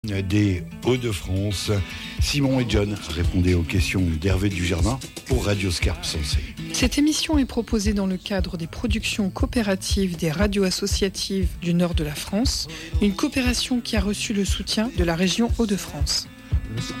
Des Hauts-de-France. Simon et John répondaient aux questions d'Hervé Dujardin pour Radio Scarpe Sensée. Cette émission est proposée dans le cadre des productions coopératives des radios associatives du nord de la France, une coopération qui a reçu le soutien de la région Hauts-de-France.